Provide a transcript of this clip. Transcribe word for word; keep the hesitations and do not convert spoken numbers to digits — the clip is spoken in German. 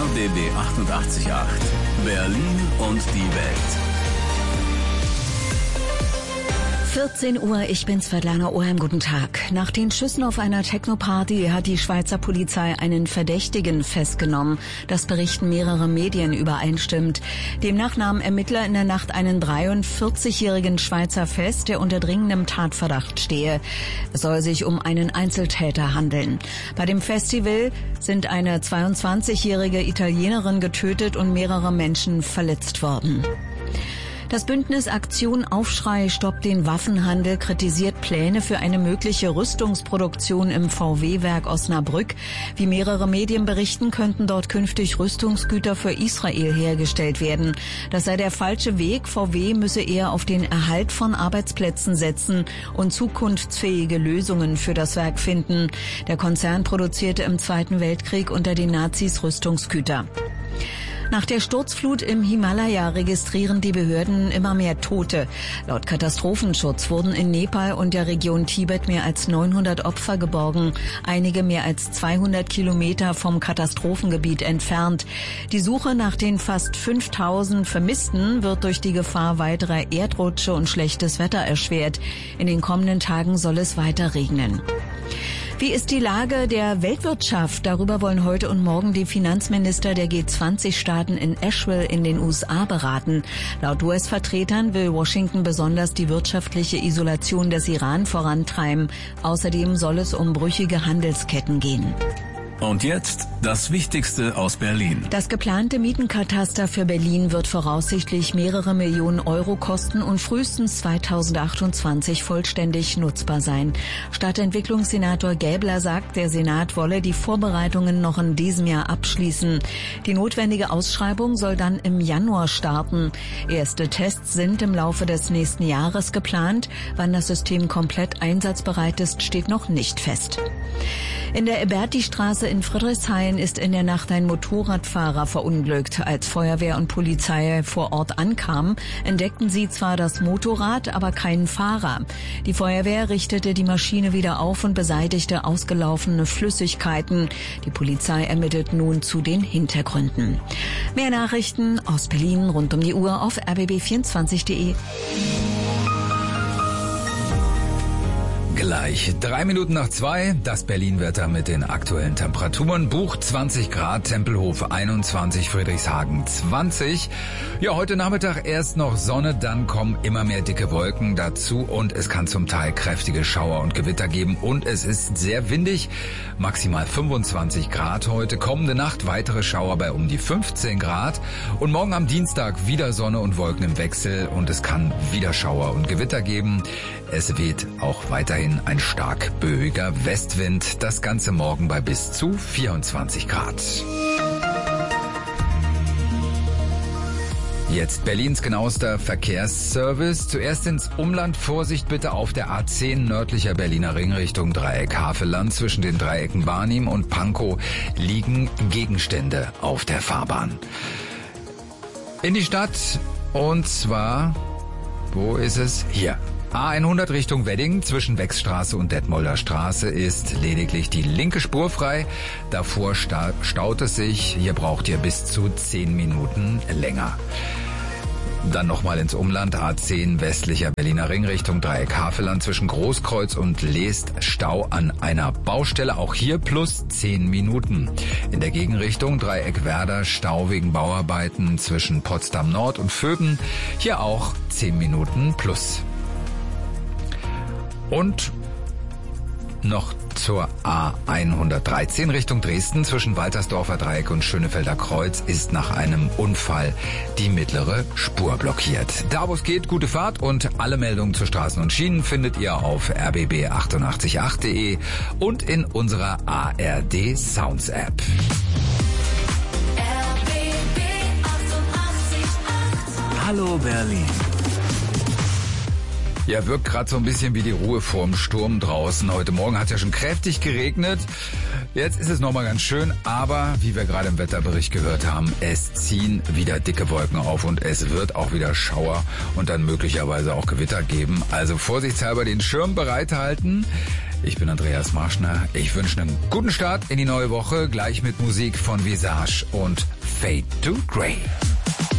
B B achtundachtzig Komma acht. Berlin und die Welt. vierzehn Uhr, ich bin Svetlana Oheim, guten Tag. Nach den Schüssen auf einer Techno-Party hat die Schweizer Polizei einen Verdächtigen festgenommen. Das berichten mehrere Medien übereinstimmt. Demnach nahmen Ermittler in der Nacht einen dreiundvierzigjährigen Schweizer fest, der unter dringendem Tatverdacht stehe. Es soll sich um einen Einzeltäter handeln. Bei dem Festival sind eine zweiundzwanzigjährige Italienerin getötet und mehrere Menschen verletzt worden. Das Bündnis Aktion Aufschrei stoppt den Waffenhandel, kritisiert Pläne für eine mögliche Rüstungsproduktion im V W-Werk Osnabrück. Wie mehrere Medien berichten, könnten dort künftig Rüstungsgüter für Israel hergestellt werden. Das sei der falsche Weg. V W müsse eher auf den Erhalt von Arbeitsplätzen setzen und zukunftsfähige Lösungen für das Werk finden. Der Konzern produzierte im Zweiten Weltkrieg unter den Nazis Rüstungsgüter. Nach der Sturzflut im Himalaya registrieren die Behörden immer mehr Tote. Laut Katastrophenschutz wurden in Nepal und der Region Tibet mehr als neunhundert Opfer geborgen, einige mehr als zweihundert Kilometer vom Katastrophengebiet entfernt. Die Suche nach den fast fünftausend Vermissten wird durch die Gefahr weiterer Erdrutsche und schlechtes Wetter erschwert. In den kommenden Tagen soll es weiter regnen. Wie ist die Lage der Weltwirtschaft? Darüber wollen heute und morgen die Finanzminister der G zwanzig Staaten in Asheville in den U S A beraten. Laut U S-Vertretern will Washington besonders die wirtschaftliche Isolation des Iran vorantreiben. Außerdem soll es um brüchige Handelsketten gehen. Und jetzt das Wichtigste aus Berlin. Das geplante Mietenkataster für Berlin wird voraussichtlich mehrere Millionen Euro kosten und frühestens zweitausendachtundzwanzig vollständig nutzbar sein. Stadtentwicklungssenator Gäbler sagt, der Senat wolle die Vorbereitungen noch in diesem Jahr abschließen. Die notwendige Ausschreibung soll dann im Januar starten. Erste Tests sind im Laufe des nächsten Jahres geplant. Wann das System komplett einsatzbereit ist, steht noch nicht fest. In der Eberti-Straße in Friedrichshain ist in der Nacht ein Motorradfahrer verunglückt. Als Feuerwehr und Polizei vor Ort ankamen, entdeckten sie zwar das Motorrad, aber keinen Fahrer. Die Feuerwehr richtete die Maschine wieder auf und beseitigte ausgelaufene Flüssigkeiten. Die Polizei ermittelt nun zu den Hintergründen. Mehr Nachrichten aus Berlin rund um die Uhr auf r b b vierundzwanzig punkt de. Gleich drei Minuten nach zwei, das Berlin-Wetter mit den aktuellen Temperaturen. Buch zwanzig Grad, Tempelhof einundzwanzig, Friedrichshagen zwanzig. Ja, heute Nachmittag erst noch Sonne, dann kommen immer mehr dicke Wolken dazu und es kann zum Teil kräftige Schauer und Gewitter geben und es ist sehr windig, maximal fünfundzwanzig Grad heute. Kommende Nacht weitere Schauer bei um die fünfzehn Grad und morgen am Dienstag wieder Sonne und Wolken im Wechsel und es kann wieder Schauer und Gewitter geben. Es weht auch weiterhin ein stark böiger Westwind, das Ganze morgen bei bis zu vierundzwanzig Grad. Jetzt Berlins genauester Verkehrsservice. Zuerst ins Umland. Vorsicht bitte auf der A zehn nördlicher Berliner Ring Richtung Dreieck Havelland. Zwischen den Dreiecken Barnim und Pankow liegen Gegenstände auf der Fahrbahn. In die Stadt und zwar, wo ist es? Hier. A hundert Richtung Wedding zwischen Wechsstraße und Detmolder Straße ist lediglich die linke Spur frei. Davor sta- staut es sich. Hier braucht ihr bis zu zehn Minuten länger. Dann nochmal ins Umland. A zehn westlicher Berliner Ring Richtung Dreieck Havelland zwischen Großkreuz und Leest Stau an einer Baustelle. Auch hier plus zehn Minuten. In der Gegenrichtung Dreieck Werder Stau wegen Bauarbeiten zwischen Potsdam Nord und Vöben. Hier auch zehn Minuten plus. Und noch zur A hundertdreizehn Richtung Dresden zwischen Waltersdorfer Dreieck und Schönefelder Kreuz ist nach einem Unfall die mittlere Spur blockiert. Da wo es geht, gute Fahrt und alle Meldungen zu Straßen und Schienen findet ihr auf r b b achtundachtzig Komma acht punkt de und in unserer A R D Sounds App. R B B achtundachtzig Komma acht. Hallo Berlin. Ja, wirkt gerade so ein bisschen wie die Ruhe vorm Sturm draußen. Heute Morgen hat es ja schon kräftig geregnet. Jetzt ist es nochmal ganz schön, aber wie wir gerade im Wetterbericht gehört haben, es ziehen wieder dicke Wolken auf und es wird auch wieder Schauer und dann möglicherweise auch Gewitter geben. Also vorsichtshalber den Schirm bereithalten. Ich bin Andreas Marschner. Ich wünsche einen guten Start in die neue Woche, gleich mit Musik von Visage und Fade to Grey.